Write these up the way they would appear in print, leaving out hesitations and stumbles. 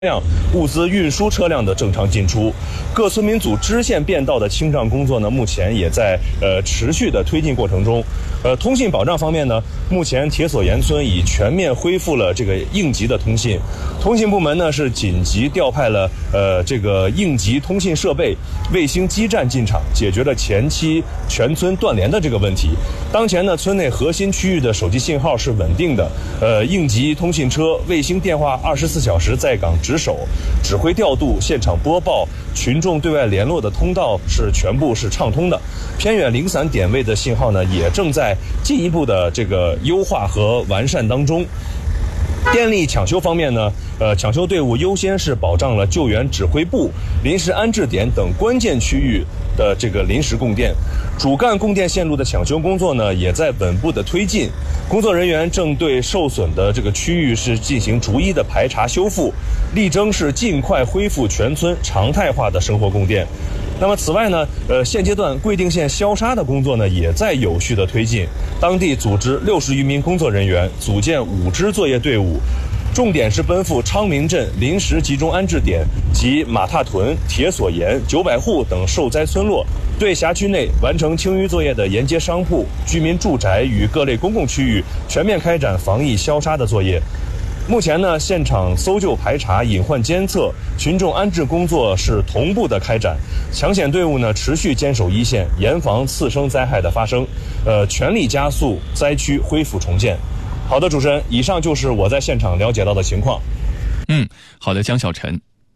物资运输车辆的正常进出。各村民组支线变道的清障工作呢，目前也在持续的推进过程中。通信保障方面呢，目前铁索岩村已全面恢复了这个应急的通信。通信部门呢是紧急调派了这个应急通信设备、卫星基站进场，解决了前期全村断联的这个问题。当前呢，村内核心区域的手机信号是稳定的，应急通信车、卫星电话24小时在岗值守，指挥调度、现场播报、群众对外联络的通道全部畅通的。偏远零散点位的信号呢，也正在进一步的这个优化和完善当中。电力抢修方面呢，抢修队伍优先是保障了救援指挥部、临时安置点等关键区域的这个临时供电。主干供电线路的抢修工作呢，也在稳步的推进。工作人员正对受损的这个区域是进行逐一的排查修复，力争是尽快恢复全村常态化的生活供电。那么此外呢，现阶段贵定县消杀的工作呢，也在有序的推进。当地组织60余名工作人员，组建5支作业队伍，重点是奔赴昌明镇临时集中安置点及马踏屯、铁索岩、900户等受灾村落，对辖区内完成清淤作业的沿街商铺、居民住宅与各类公共区域全面开展防疫消杀的作业。目前呢，现场搜救排查、隐患监测、群众安置工作是同步的开展，抢险队伍呢持续坚守一线，严防次生灾害的发生，全力加速灾区恢复重建。好的，主持人，以上就是我在现场了解到的情况。 好的，江小晨。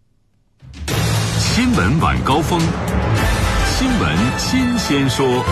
新闻晚高峰，新闻新鲜说。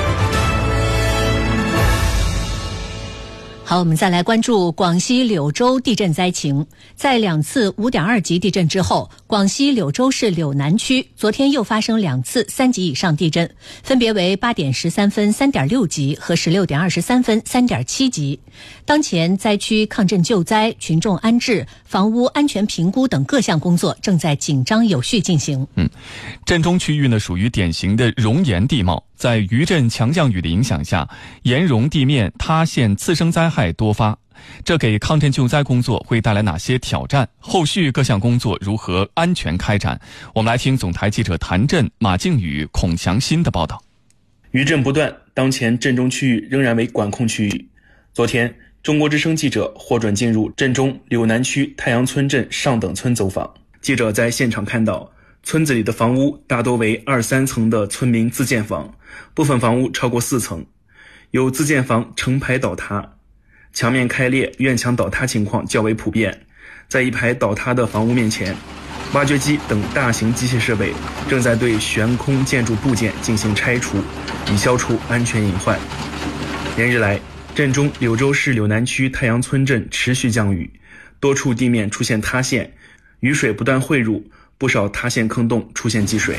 好，我们再来关注广西柳州地震灾情。在2次5.2级地震之后，广西柳州市柳南区昨天又发生2次3级以上地震，分别为8点13分3.6级和16点23分3.7级。当前灾区抗震救灾、群众安置、房屋安全评估等各项工作正在紧张有序进行。 震中区域呢属于典型的熔岩地貌，在余震强降雨的影响下，岩溶地面塌陷次生灾害多发，这给抗震救灾工作会带来哪些挑战？后续各项工作如何安全开展？我们来听总台记者谭震、马靖宇、孔祥新的报道。 余震不断，当前震中区域仍然为管控区域。昨天，中国之声记者获准进入震中柳南区太阳村镇上等村走访。记者在现场看到，村子里的房屋大多为2、3层的村民自建房，部分房屋超过4层，有自建房成排倒塌，墙面开裂、院墙倒塌情况较为普遍。在一排倒塌的房屋面前，挖掘机等大型机械设备正在对悬空建筑部件进行拆除，以消除安全隐患。连日来，震中柳州市柳南区太阳村镇持续降雨，多处地面出现塌陷，雨水不断汇入，不少塌陷坑洞出现积水。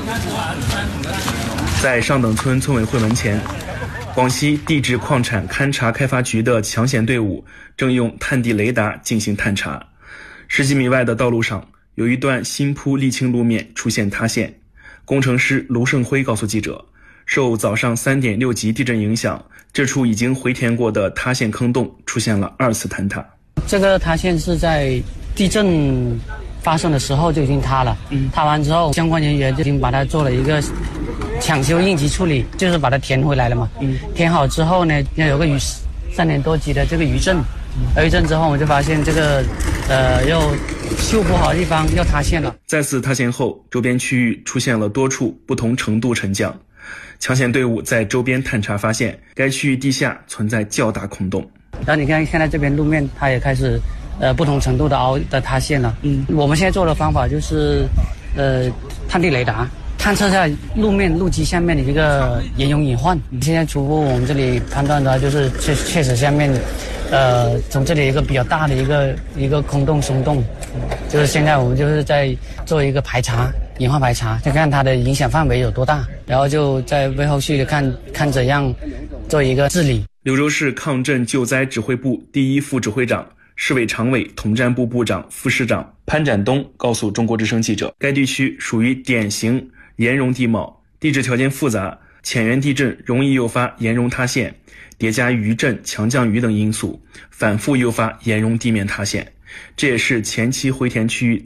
在上等村村委会门前，广西地质矿产勘察开发局的抢险队伍正用探地雷达进行探查。10几米外的道路上，有一段新铺沥青路面出现塌陷。工程师卢胜辉告诉记者，受早上3.6级地震影响，这处已经回填过的塌陷坑洞出现了2次坍塌。 这个塌陷是在地震发生的时候就已经塌了，塌完之后相关人员就已经把它做了一个抢修应急处理，就是把它填回来了嘛。填好之后呢，要有个3点多级的这个余震，余震之后我们就发现这个又修补好的地方又塌陷了。 再次塌陷后，周边区域出现了多处不同程度沉降。抢险队伍在周边探查发现，该区域地下存在较大空洞。 然后你看现在这边路面它也开始不同程度的塌陷了。我们现在做的方法就是探地雷达探测下路面路基下面的一个岩溶隐患。现在初步我们这里判断的就是确实下面从这里一个比较大的一个空洞松动，就是现在我们就是在做一个排查，隐患排查，就看它的影响范围有多大，然后就在为后续的看怎样做一个治理。 柳州市抗震救灾指挥部第1副指挥长、市委常委统战部部长、副市长潘展东告诉中国之声记者，该地区属于典型岩溶地貌，地质条件复杂，浅源地震容易诱发岩溶塌陷，叠加余震、强降雨等因素，反复诱发岩溶地面塌陷。 这也是前期回填区域